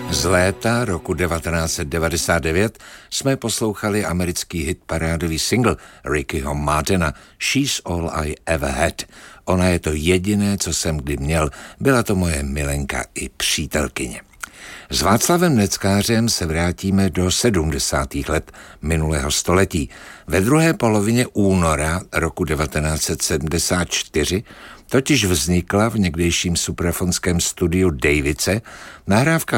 Z léta roku 1999 jsme poslouchali americký hitparádový single Rickyho Martina She's All I Ever Had. Ona je to jediné, co jsem kdy měl. Byla to moje milenka i přítelkyně. S Václavem Neckářem se vrátíme do 70. let minulého století. Ve druhé polovině února roku 1974 totiž vznikla v někdejším suprafonském studiu Davice nahrávka